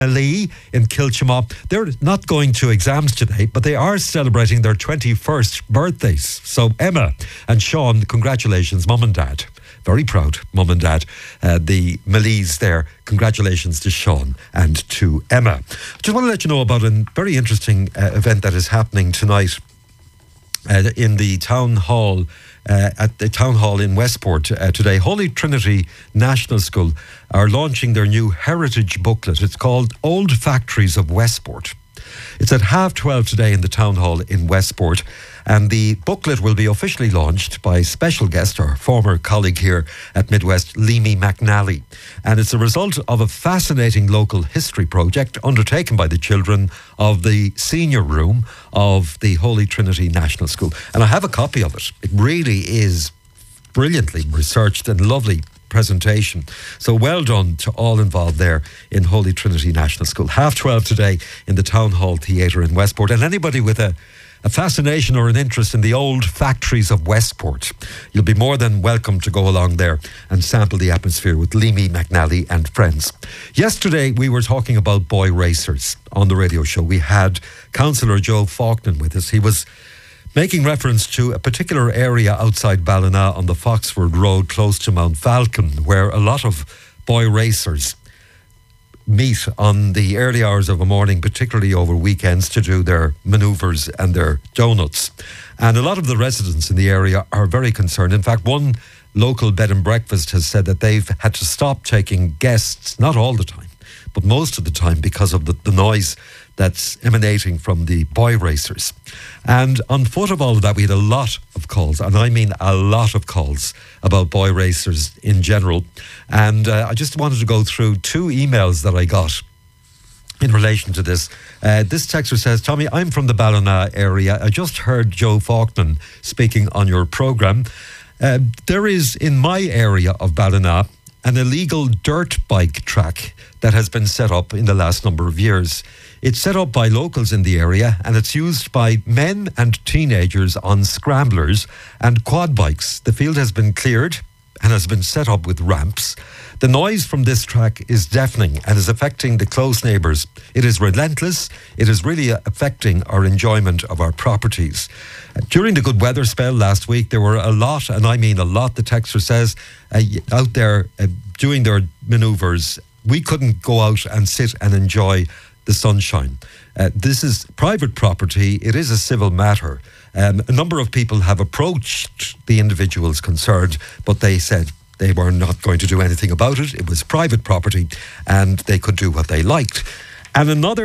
Lee in Kilchimop. They're not going to exams today, but they are celebrating their 21st birthdays. So Emma and Sean, congratulations, Mum and Dad. Very proud, Mum and Dad. The Malees there. Congratulations to Sean and to Emma. Just want to let you know about a very interesting event that is happening tonight in the town hall. At the town hall in Westport today. Holy Trinity National School are launching their new heritage booklet. It's called Old Factories of Westport. It's at 12:30 today in the town hall in Westport, and the booklet will be officially launched by special guest, our former colleague here at Midwest, Leamy McNally. And it's a result of a fascinating local history project undertaken by the children of the senior room of the Holy Trinity National School. And I have a copy of it. It really is brilliantly researched and lovely presentation. So well done to all involved there in Holy Trinity National School. 12:30 today in the Town Hall Theatre in Westport. And anybody with a fascination or an interest in the old factories of Westport, you'll be more than welcome to go along there and sample the atmosphere with Leamy McNally and friends. Yesterday we were talking about boy racers on the radio show. We had Councillor Joe Faulkner with us. He was making reference to a particular area outside Ballina on the Foxford Road close to Mount Falcon, where a lot of boy racers meet on the early hours of a morning, particularly over weekends, to do their manoeuvres and their donuts. And a lot of the residents in the area are very concerned. In fact, one local bed and breakfast has said that they've had to stop taking guests, not all the time, but most of the time, because of the noise that's emanating from the boy racers. And on foot of all of that, we had a lot of calls, and I mean a lot of calls about boy racers in general. And I just wanted to go through two emails that I got in relation to this. This texter says, Tommy, I'm from the Ballina area. I just heard Joe Faulkner speaking on your programme. There is, in my area of Ballina, an illegal dirt bike track that has been set up in the last number of years. It's set up by locals in the area, and it's used by men and teenagers on scramblers and quad bikes. The field has been cleared and has been set up with ramps. The noise from this track is deafening and is affecting the close neighbours. It is relentless. It is really affecting our enjoyment of our properties. During the good weather spell last week, there were a lot, and I mean a lot, the texter says, out there doing their manoeuvres. We couldn't go out and sit and enjoy the sunshine. This is private property. It is a civil matter. A number of people have approached the individuals concerned, but they said they were not going to do anything about it. It was private property and they could do what they liked. And another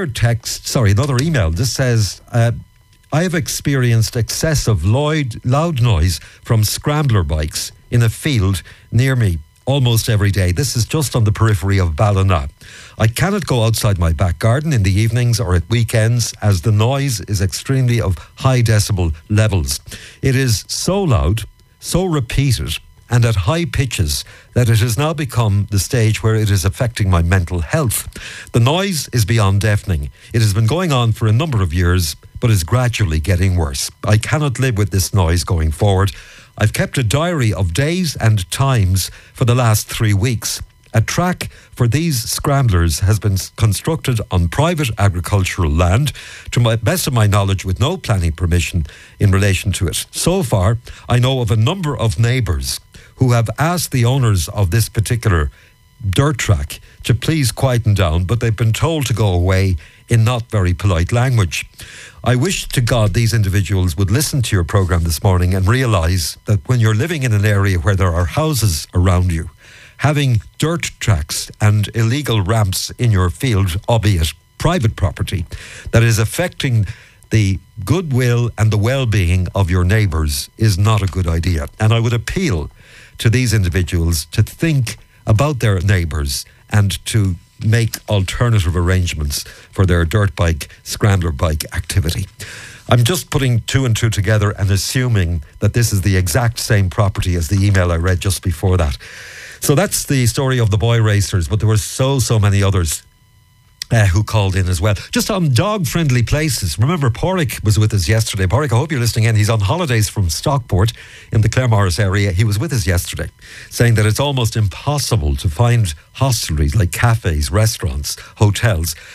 email, this says, I have experienced excessive loud noise from scrambler bikes in a field near me almost every day. This is just on the periphery of Ballina. I cannot go outside my back garden in the evenings or at weekends as the noise is extremely of high decibel levels. It is so loud, so repeated, and at high pitches that it has now become the stage where it is affecting my mental health. The noise is beyond deafening. It has been going on for a number of years, but is gradually getting worse. I cannot live with this noise going forward. I've kept a diary of days and times for the last 3 weeks. A track for these scramblers has been constructed on private agricultural land, to the best of my knowledge, with no planning permission in relation to it. So far, I know of a number of neighbours who have asked the owners of this particular dirt track to please quieten down, but they've been told to go away in not very polite language. I wish to God these individuals would listen to your programme this morning and realise that when you're living in an area where there are houses around you, having dirt tracks and illegal ramps in your field, albeit private property, that is affecting the goodwill and the well-being of your neighbours is not a good idea. And I would appeal to these individuals to think about their neighbours and to make alternative arrangements for their dirt bike, scrambler bike activity. I'm just putting two and two together and assuming that this is the exact same property as the email I read just before that. So that's the story of the boy racers, but there were so many others. who called in as well. Just on dog-friendly places. Remember, Porrick was with us yesterday. Porrick, I hope you're listening in. He's on holidays from Stockport in the Claremorris area. He was with us yesterday, saying that it's almost impossible to find hostelries like cafes, restaurants, hotels